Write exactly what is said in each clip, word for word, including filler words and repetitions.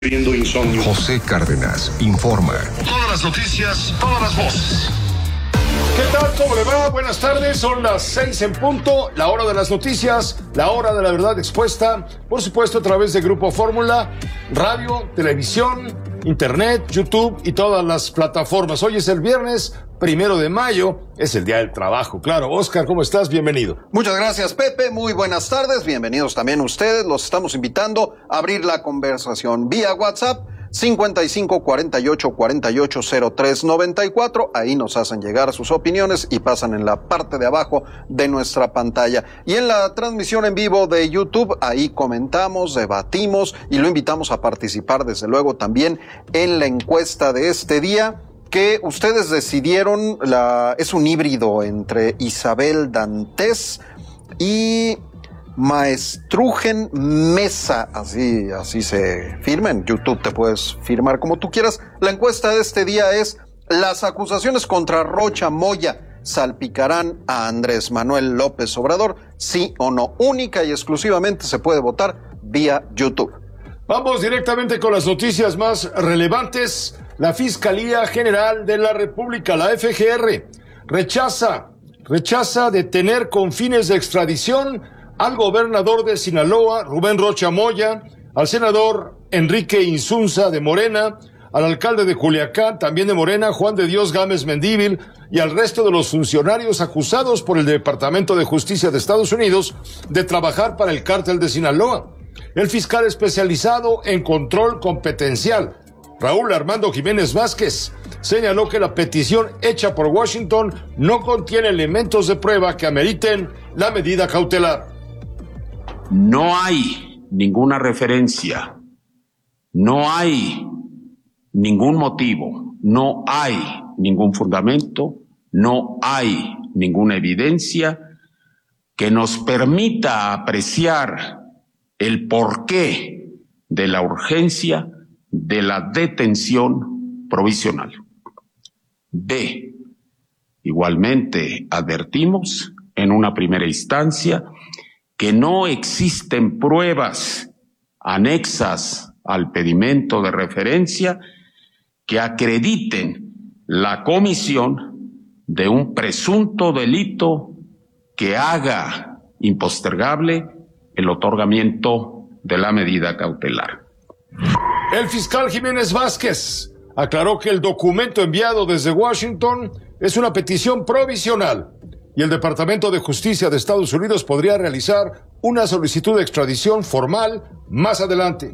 Teniendo insomnio. José Cárdenas informa. Todas las noticias, todas las voces. ¿Qué tal? ¿Cómo le va? Buenas tardes, son las seis en punto, la hora de las noticias, la hora de la verdad expuesta, por supuesto a través de Grupo Fórmula, radio, televisión, internet, YouTube y todas las plataformas. Hoy es el viernes primero de mayo, es el día del trabajo, claro. Oscar, ¿cómo estás? Bienvenido. Muchas gracias, Pepe, muy buenas tardes, bienvenidos también ustedes, los estamos invitando a abrir la conversación vía WhatsApp cincuenta y cinco cuarenta y ocho cuarenta y ocho cero tres noventa y cuatro, ahí nos hacen llegar sus opiniones y pasan en la parte de abajo de nuestra pantalla. Y en la transmisión en vivo de YouTube, ahí comentamos, debatimos y lo invitamos a participar desde luego también en la encuesta de este día, que ustedes decidieron, la, es un híbrido entre Isabel Dantes y Maestrugen Mesa, así, así se firma. En YouTube te puedes firmar como tú quieras. La encuesta de este día es: las acusaciones contra Rocha Moya salpicarán a Andrés Manuel López Obrador, sí o no. Única y exclusivamente se puede votar vía YouTube. Vamos directamente con las noticias más relevantes. La Fiscalía General de la República, la F G R, rechaza, rechaza detener con fines de extradición al gobernador de Sinaloa, Rubén Rocha Moya, al senador Enrique Insunza de Morena, al alcalde de Culiacán, también de Morena, Juan de Dios Gámez Mendívil, y al resto de los funcionarios acusados por el Departamento de Justicia de Estados Unidos de trabajar para el cártel de Sinaloa. El fiscal especializado en control competencial, Raúl Armando Jiménez Vázquez, señaló que la petición hecha por Washington no contiene elementos de prueba que ameriten la medida cautelar. No hay ninguna referencia, no hay ningún motivo, no hay ningún fundamento, no hay ninguna evidencia que nos permita apreciar el porqué de la urgencia de la detención provisional. B. Igualmente advertimos en una primera instancia que no existen pruebas anexas al pedimento de referencia que acrediten la comisión de un presunto delito que haga impostergable el otorgamiento de la medida cautelar. El fiscal Jiménez Vázquez aclaró que el documento enviado desde Washington es una petición provisional y el Departamento de Justicia de Estados Unidos podría realizar una solicitud de extradición formal más adelante.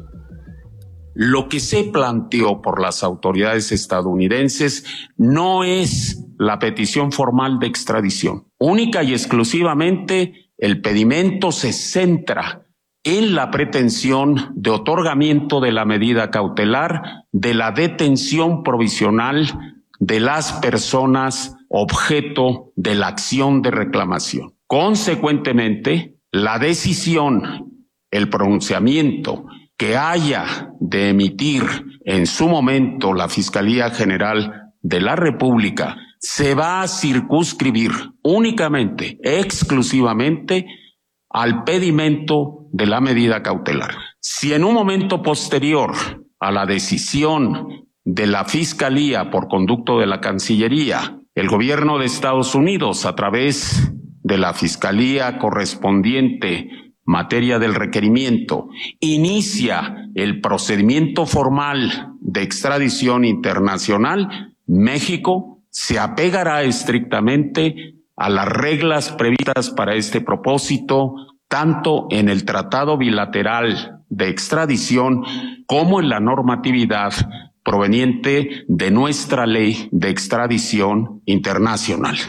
Lo que se planteó por las autoridades estadounidenses no es la petición formal de extradición. Única y exclusivamente el pedimento se centra en la pretensión de otorgamiento de la medida cautelar de la detención provisional de las personas objeto de la acción de reclamación. Consecuentemente, la decisión, el pronunciamiento que haya de emitir en su momento la Fiscalía General de la República se va a circunscribir únicamente, exclusivamente, al pedimento de la medida cautelar. Si en un momento posterior a la decisión de la Fiscalía por conducto de la Cancillería, el gobierno de Estados Unidos, a través de la Fiscalía correspondiente materia del requerimiento, inicia el procedimiento formal de extradición internacional, México se apegará estrictamente a las reglas previstas para este propósito, tanto en el Tratado Bilateral de Extradición como en la normatividad proveniente de nuestra ley de extradición internacional.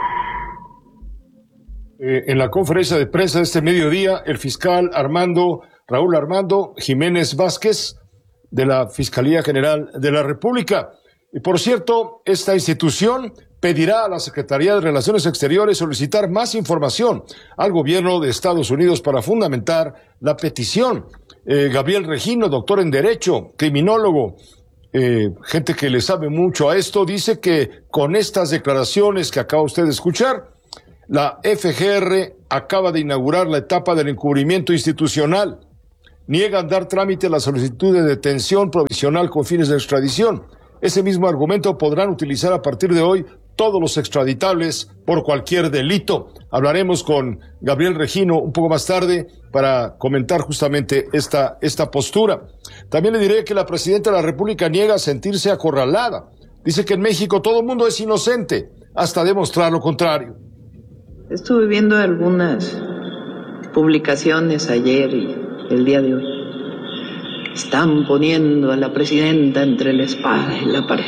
Eh, en la conferencia de prensa de este mediodía, el fiscal Armando, Raúl Armando Jiménez Vázquez, de la Fiscalía General de la República. Y por cierto, esta institución pedirá a la Secretaría de Relaciones Exteriores solicitar más información al gobierno de Estados Unidos para fundamentar la petición. Eh, Gabriel Regino, doctor en Derecho, criminólogo, eh, gente que le sabe mucho a esto, dice que con estas declaraciones que acaba usted de escuchar, la F G R acaba de inaugurar la etapa del encubrimiento institucional. niegan dar trámite a la solicitud de detención provisional con fines de extradición. Ese mismo argumento podrán utilizar a partir de hoy todos los extraditables por cualquier delito. Hablaremos con Gabriel Regino un poco más tarde para comentar justamente esta, esta postura. También le diré que la presidenta de la República niega sentirse acorralada. Dice que en México todo el mundo es inocente, hasta demostrar lo contrario. Estuve viendo algunas publicaciones ayer y el día de hoy. Están poniendo a la presidenta entre la espada y la pared.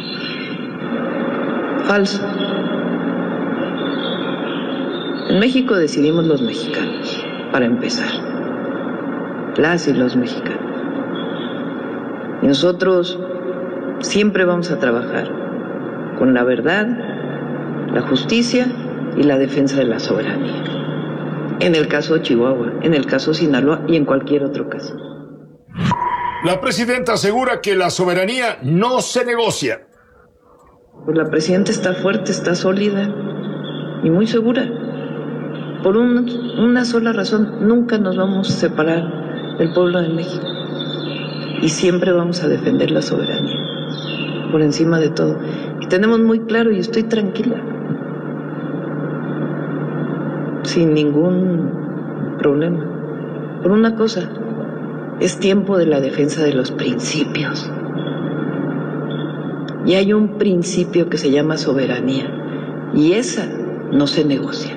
Falso. En México decidimos los mexicanos, para empezar. Las y los mexicanos. Y nosotros siempre vamos a trabajar con la verdad, la justicia y la defensa de la soberanía. En el caso de Chihuahua, en el caso de Sinaloa y en cualquier otro caso. La presidenta asegura que la soberanía no se negocia. Pues la presidenta está fuerte, está sólida y muy segura. Por un, una sola razón, nunca nos vamos a separar del pueblo de México. Y siempre vamos a defender la soberanía, por encima de todo. Y tenemos muy claro, y estoy tranquila, sin ningún problema. Por una cosa, es tiempo de la defensa de los principios. Y hay un principio que se llama soberanía, y esa no se negocia.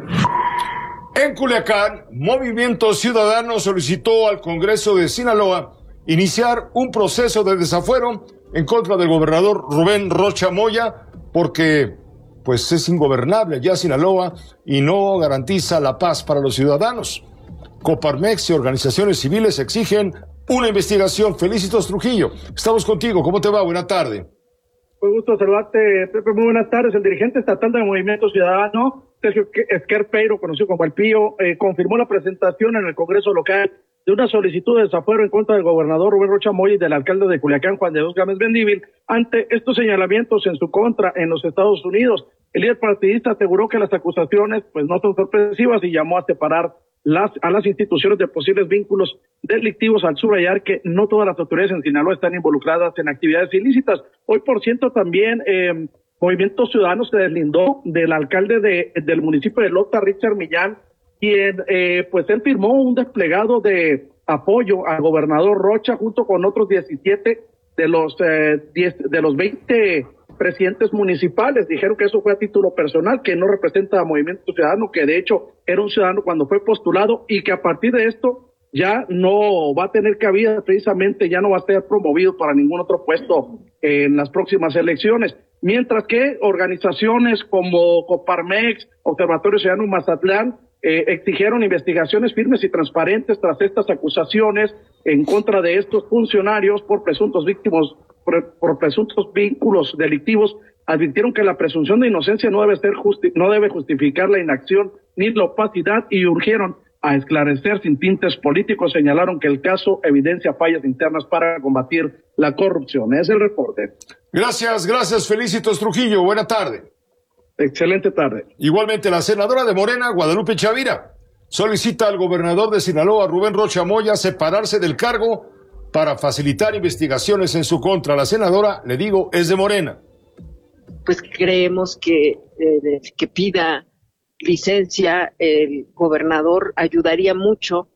En Culiacán, Movimiento Ciudadano solicitó al Congreso de Sinaloa iniciar un proceso de desafuero en contra del gobernador Rubén Rocha Moya, porque pues es ingobernable ya Sinaloa y no garantiza la paz para los ciudadanos. Coparmex y organizaciones civiles exigen una investigación. Felicitos Trujillo, estamos contigo, ¿cómo te va? Buena tarde. Muy gusto saludarte, Pepe, muy buenas tardes. El dirigente estatal del Movimiento Ciudadano, Sergio Esquerpeiro, conocido como El Pío, eh, confirmó la presentación en el Congreso local de una solicitud de desafuero en contra del gobernador Rubén Rocha Moya y del alcalde de Culiacán, Juan de Dios Gámez Mendívil, ante estos señalamientos en su contra en los Estados Unidos. El líder partidista aseguró que las acusaciones pues no son sorpresivas y llamó a separar las, a las instituciones de posibles vínculos delictivos, al subrayar que no todas las autoridades en Sinaloa están involucradas en actividades ilícitas. Hoy, por cierto, también eh, Movimiento Ciudadano se deslindó del alcalde de, del municipio de Lota, Richard Millán, quien eh, pues él firmó un desplegado de apoyo al gobernador Rocha junto con otros diecisiete de los eh, diez, de los veinte presidentes municipales. Dijeron que eso fue a título personal, que no representa a Movimiento Ciudadano, que de hecho era un ciudadano cuando fue postulado y que a partir de esto ya no va a tener cabida, precisamente ya no va a ser promovido para ningún otro puesto en las próximas elecciones. Mientras que organizaciones como Coparmex, Observatorio Ciudadano Mazatlán, eh, exigieron investigaciones firmes y transparentes tras estas acusaciones en contra de estos funcionarios por presuntos víctimas, por, por presuntos vínculos delictivos. Advirtieron que la presunción de inocencia no debe ser justi- no debe justificar la inacción ni la opacidad y urgieron a esclarecer sin tintes políticos. Señalaron que el caso evidencia fallas internas para combatir la corrupción. Es el reporte. Gracias, gracias, Felicitos Trujillo. Buena tarde. Excelente tarde. Igualmente, la senadora de Morena, Guadalupe Chavira, solicita al gobernador de Sinaloa, Rubén Rocha Moya, separarse del cargo para facilitar investigaciones en su contra. La senadora, le digo, es de Morena. Pues creemos que, eh, que pida licencia el gobernador ayudaría mucho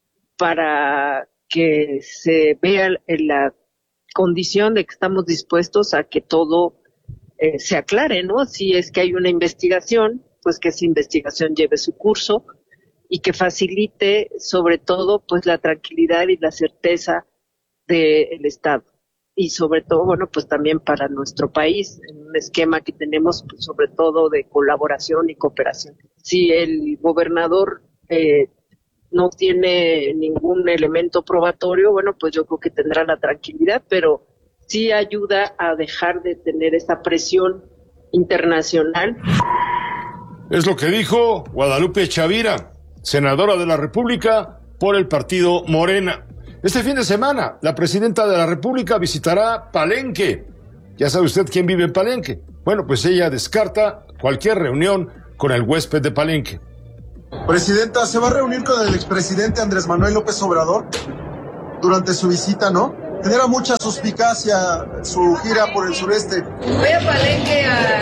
para que se vea en la condición de que estamos dispuestos a que todo eh, se aclare, ¿no? Si es que hay una investigación, pues que esa investigación lleve su curso y que facilite sobre todo pues la tranquilidad y la certeza del Estado. Y sobre todo, bueno, pues también para nuestro país, en un esquema que tenemos, pues, sobre todo de colaboración y cooperación. Si el gobernador eh, no tiene ningún elemento probatorio, bueno, pues yo creo que tendrá la tranquilidad, pero sí ayuda a dejar de tener esa presión internacional. Es lo que dijo Guadalupe Chavira, senadora de la República por el partido Morena. Este fin de semana, la presidenta de la República visitará Palenque. Ya sabe usted quién vive en Palenque. Bueno, pues ella descarta cualquier reunión con el huésped de Palenque. Presidenta, ¿se va a reunir con el expresidente Andrés Manuel López Obrador durante su visita, no? Genera mucha suspicacia su gira por el sureste. Voy a Palenque a,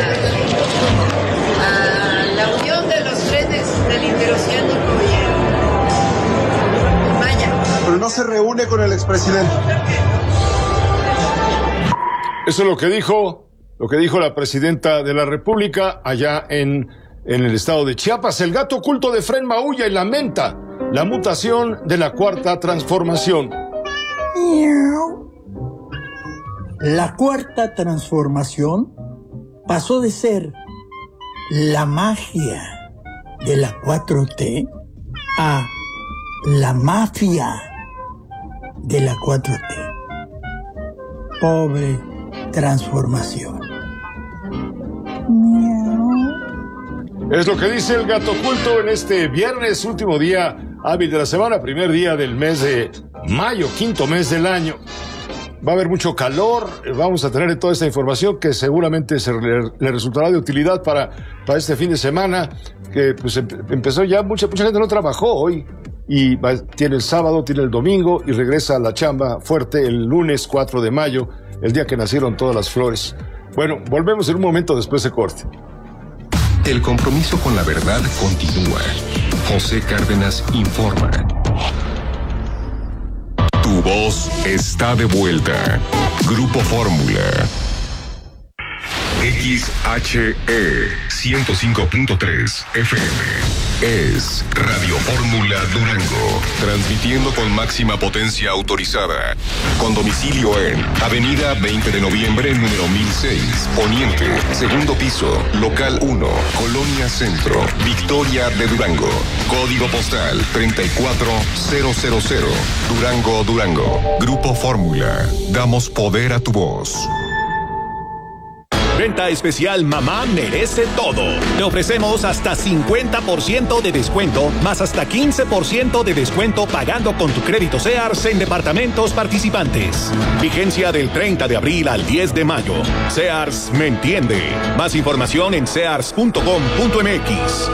a la unión de los trenes del interoceánico y Maya. Pero no se reúne con el expresidente. Eso es lo que dijo, lo que dijo la presidenta de la República allá en, en el estado de Chiapas. El gato oculto de Fren maulla y lamenta la mutación de la cuarta transformación. La cuarta transformación pasó de ser la magia de la cuatro T a la mafia de la cuatro T. Pobre transformación. Es lo que dice el gato oculto en este viernes, último día hábil de la semana, primer día del mes de mayo, quinto mes del año. Va a haber mucho calor, vamos a tener toda esta información que seguramente se le, le resultará de utilidad para, para este fin de semana, que pues em, empezó ya, mucha, mucha gente no trabajó hoy, y va, tiene el sábado, tiene el domingo, y regresa a la chamba fuerte el lunes cuatro de mayo, el día que nacieron todas las flores. Bueno, volvemos en un momento después de corte. El compromiso con la verdad continúa. José Cárdenas informa. Tu voz está de vuelta. Grupo Fórmula. X H E ciento cinco punto tres F M es Radio Fórmula Durango, transmitiendo con máxima potencia autorizada, con domicilio en Avenida veinte de noviembre, número mil seis, Poniente, segundo piso, local uno, Colonia Centro, Victoria de Durango, código postal treinta y cuatro mil, Durango, Durango. Grupo Fórmula, damos poder a tu voz. Venta especial Mamá merece todo. Le ofrecemos hasta cincuenta por ciento de descuento, más hasta quince por ciento de descuento pagando con tu crédito Sears en departamentos participantes. Vigencia del treinta de abril al diez de mayo. Sears me entiende. Más información en sears punto com punto m x.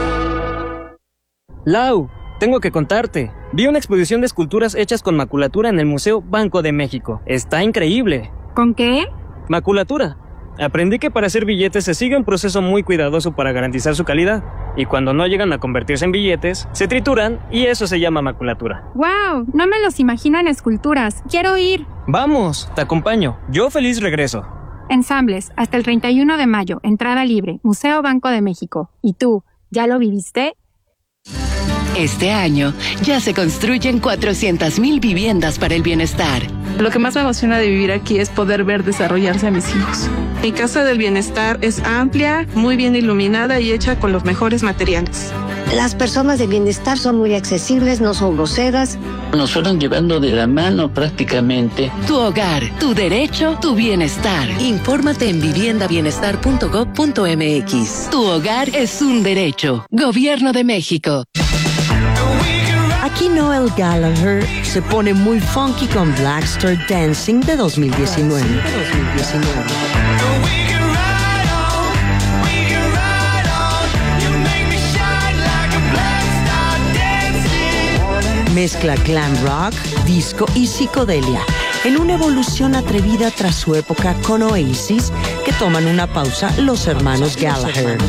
Lau, tengo que contarte. Vi una exposición de esculturas hechas con maculatura en el Museo Banco de México. Está increíble. ¿Con qué? Maculatura. Aprendí que para hacer billetes se sigue un proceso muy cuidadoso para garantizar su calidad, y cuando no llegan a convertirse en billetes, se trituran y eso se llama maculatura. ¡Wow! No me los imagino en esculturas. ¡Quiero ir! Vamos, te acompaño. Yo feliz regreso. Ensambles, hasta el treinta y uno de mayo, entrada libre, Museo Banco de México. ¿Y tú, ya lo viviste? Este año ya se construyen cuatrocientas mil viviendas para el bienestar. Lo que más me emociona de vivir aquí es poder ver desarrollarse a mis hijos. Mi casa del bienestar es amplia, muy bien iluminada y hecha con los mejores materiales. Las personas de bienestar son muy accesibles, no son groseras. Nos fueron llevando de la mano prácticamente. Tu hogar, tu derecho, tu bienestar. Infórmate en vivienda bienestar punto gob punto m x. Tu hogar es un derecho. Gobierno de México. Aquí Noel Gallagher se pone muy funky con Black Star Dancing de dos mil diecinueve. Mezcla glam rock, disco y psicodelia en una evolución atrevida tras su época con Oasis, que toman una pausa los hermanos Gallagher.